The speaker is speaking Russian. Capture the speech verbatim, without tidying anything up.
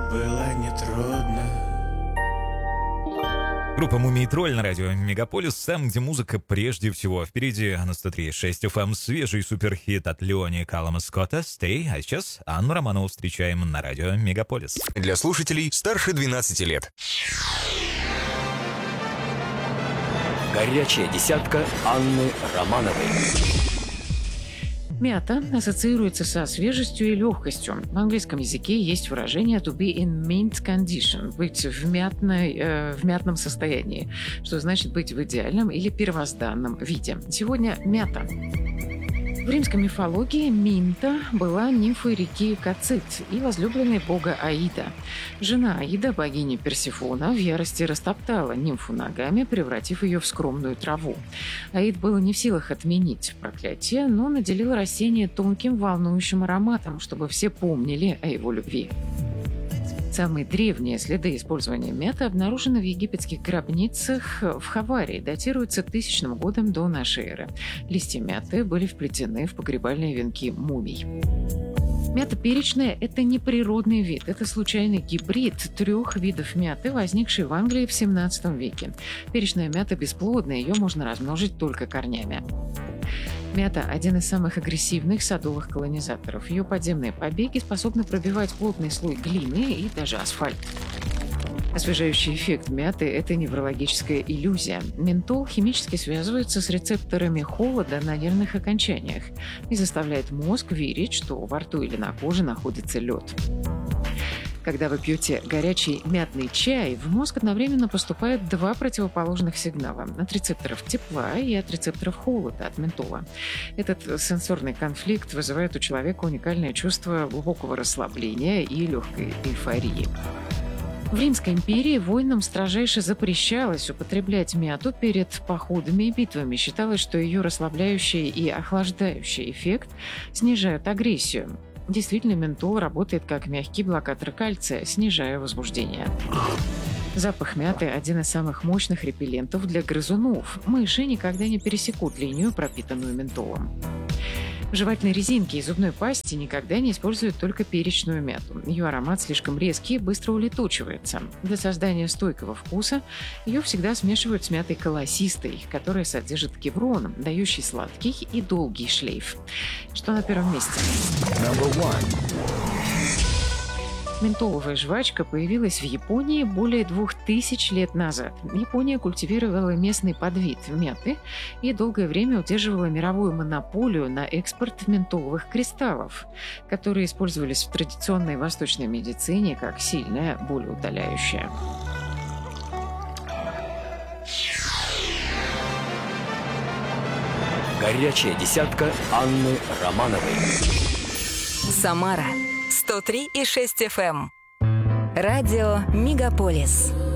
было нетрудно. Группа «Мумий Тролль» на радио Мегаполис, там, где музыка прежде всего. Впереди на сто три и шесть эф эм свежий суперхит от Леони Каллама Скотта «Stay». А сейчас Анну Романову встречаем на радио Мегаполис. Для слушателей старше двенадцати лет. Горячая десятка Анны Романовой. Мята ассоциируется со свежестью и легкостью. В английском языке есть выражение «to be in mint condition» – быть в, мятной, э, в мятном состоянии, что значит быть в идеальном или первозданном виде. Сегодня мята. В римской мифологии Минта была нимфой реки Кацит и возлюбленной бога Аида. Жена Аида, богини Персефона, в ярости растоптала нимфу ногами, превратив ее в скромную траву. Аид был не в силах отменить проклятие, но наделил растение тонким волнующим ароматом, чтобы все помнили о его любви. Самые древние следы использования мяты обнаружены в египетских гробницах в Хаваре, датируются тысячным годом до нашей эры. Листья мяты были вплетены в погребальные венки мумий. Мята перечная – это не природный вид, это случайный гибрид трех видов мяты, возникший в Англии в семнадцатом веке. Перечная мята бесплодная, ее можно размножить только корнями. Мята – один из самых агрессивных садовых колонизаторов. Ее подземные побеги способны пробивать плотный слой глины и даже асфальт. Освежающий эффект мяты – это неврологическая иллюзия. Ментол химически связывается с рецепторами холода на нервных окончаниях и заставляет мозг верить, что во рту или на коже находится лед. Когда вы пьете горячий мятный чай, в мозг одновременно поступают два противоположных сигнала – от рецепторов тепла и от рецепторов холода, от ментола. Этот сенсорный конфликт вызывает у человека уникальное чувство глубокого расслабления и легкой эйфории. В Римской империи воинам строжайше запрещалось употреблять мяту перед походами и битвами. Считалось, что ее расслабляющий и охлаждающий эффект снижают агрессию. Действительно, ментол работает как мягкий блокатор кальция, снижая возбуждение. Запах мяты – один из самых мощных репеллентов для грызунов. Мыши никогда не пересекут линию, пропитанную ментолом. В жевательной резинке и зубной пасте никогда не используют только перечную мяту. Ее аромат слишком резкий и быстро улетучивается. Для создания стойкого вкуса ее всегда смешивают с мятой колосистой, которая содержит кеврон, дающий сладкий и долгий шлейф. Что на первом месте? Ментоловая жвачка появилась в Японии более двух тысяч лет назад. Япония культивировала местный подвид мяты и долгое время удерживала мировую монополию на экспорт ментоловых кристаллов, которые использовались в традиционной восточной медицине как сильное болеутоляющее. Горячая десятка Анны Романовой. Самара сто три и шесть эф эм. Радио Мегаполис.